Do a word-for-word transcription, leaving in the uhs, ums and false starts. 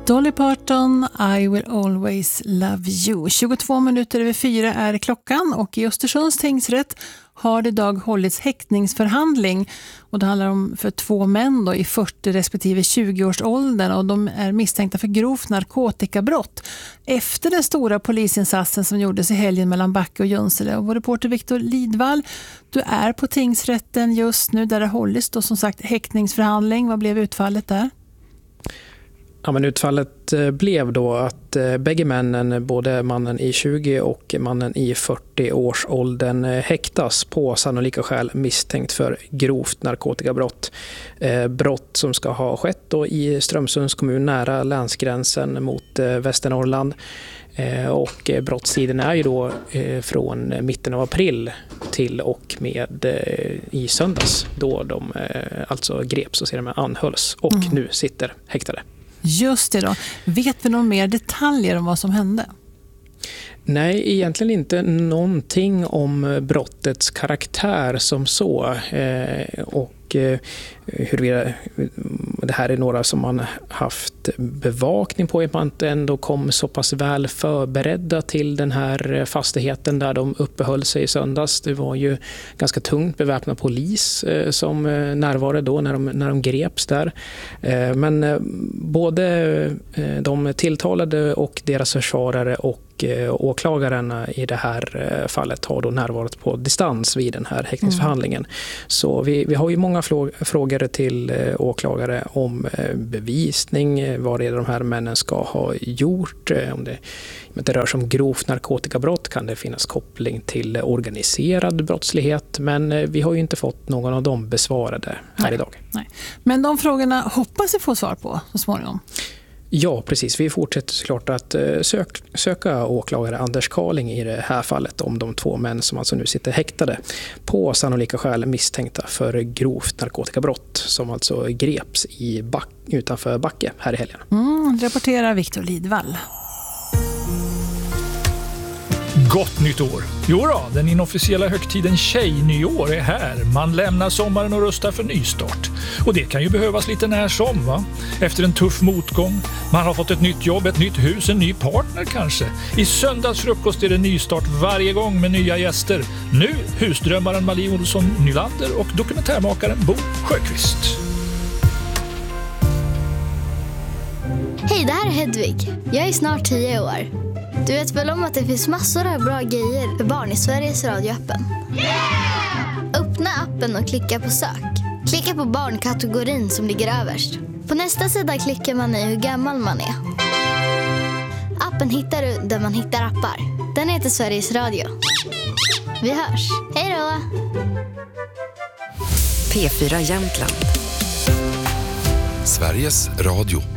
Dolly Parton, I will always love you. tjugotvå minuter över fyra är klockan och i Östersunds tingsrätt har det idag hållits häktningsförhandling. Och det handlar om för två män då i fyrtio respektive tjugo års åldern och de är misstänkta för grovt narkotikabrott. Efter den stora polisinsatsen som gjordes i helgen mellan Backe och Junsele. Och vår reporter Viktor Lidvall, du är på tingsrätten just nu där det hållits då som sagt häktningsförhandling. Vad blev utfallet där? Ja, men utfallet blev då att bägge männen, både mannen i tjugo och mannen i fyrtio års åldern, häktas på sannolika skäl misstänkt för grovt narkotikabrott. Brott som ska ha skett då i Strömsunds kommun nära länsgränsen mot Västernorrland. Och brottstiden är ju då från mitten av april till och med i söndags då de alltså greps och sedan anhölls och mm. nu sitter häktade. Just det då. Vet vi någon mer detaljer om vad som hände? Nej, egentligen inte någonting om brottets karaktär som så. Eh, och eh, huruvida det här är några som man haft bevakning på, att man ändå kom så pass väl förberedda till den här fastigheten där de uppehöll sig i söndags. Det var ju ganska tungt beväpnad polis eh, som närvarade då när de, när de greps där. Eh, men eh, både eh, de tilltalade och deras försvarare och åklagarna i det här fallet har då närvarat på distans vid den här häktningsförhandlingen. Mm. Så vi, vi har ju många frågor till åklagare om bevisning, vad det är de här männen ska ha gjort. Om det, om det rör sig om grovt narkotikabrott kan det finnas koppling till organiserad brottslighet, men vi har ju inte fått någon av dem besvarade här nej, idag. Nej. Men de frågorna hoppas vi få svar på så småningom. Ja, precis. Vi fortsätter såklart att sök, söka åklagare Anders Karling i det här fallet om de två män som alltså nu sitter häktade på sannolika skäl misstänkta för grovt narkotikabrott som alltså greps i back, utanför Backe här i helgen. Mm, rapporterar Viktor Lidvall. Gott nytt år! Jo då, den inofficiella högtiden Tjejnyår är här. Man lämnar sommaren och rustar för nystart. Och det kan ju behövas lite när som, va? Efter en tuff motgång. Man har fått ett nytt jobb, ett nytt hus, en ny partner kanske. I söndags frukost är det nystart varje gång med nya gäster. Nu husdrömmaren Malie Olsson Nylander och dokumentärmakaren Bo Sjöqvist. Hej, det här är Hedvig. Jag är snart tio år. Du vet väl om att det finns massor av bra grejer för barn i Sveriges radioappen? Yeah! Öppna appen och klicka på sök. Klicka på barnkategorin som ligger överst. På nästa sida klickar man i hur gammal man är. Appen hittar du där man hittar appar. Den heter Sveriges Radio. Vi hörs. Hej då! P fyra Jämtland. Sveriges Radio.